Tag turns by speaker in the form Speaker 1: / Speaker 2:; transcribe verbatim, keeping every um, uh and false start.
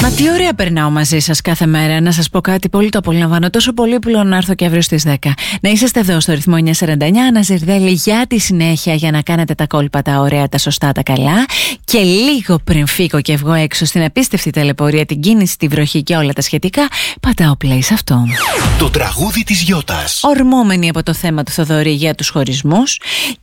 Speaker 1: Μα τι ωραία περνάω μαζί σας κάθε μέρα. Να σας πω κάτι, πολύ το απολαμβάνω. Τόσο πολύ που λέω να έρθω και αύριο στις δέκα. Να είσαστε εδώ στο ρυθμό εννιακόσια σαράντα εννιά, Αναζερδέλη, για τη συνέχεια, για να κάνετε τα κόλπα, τα ωραία, τα σωστά, τα καλά. Και λίγο πριν φύγω και βγω έξω στην απίστευτη ταλαιπωρία, την κίνηση, τη βροχή και όλα τα σχετικά, πατάω play σε αυτό.
Speaker 2: Το τραγούδι της Γιώτας.
Speaker 1: Ορμόμενη από το θέμα του Θοδωρή για τους χωρισμούς.